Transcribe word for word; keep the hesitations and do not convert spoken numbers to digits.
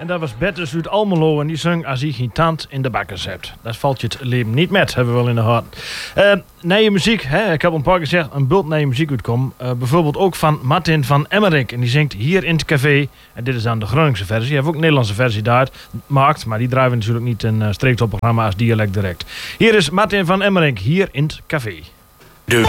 En dat was Bertus uit Almelo en die zong Als je geen tand in de bakkers hebt. Dat valt je het leven niet met, hebben we wel in de hand. Uh, nieuwe muziek, hè? Ik heb een paar keer gezegd, een bult nieuwe muziek uitkomt. Uh, bijvoorbeeld ook van Martin van Emmerik. En die zingt hier in het café. En dit is dan de Groningse versie. Je hebt ook een Nederlandse versie daar gemaakt. Maar die draaien we natuurlijk niet in uh, streektopprogramma als dialect direct. Hier is Martin van Emmerik, hier in het café.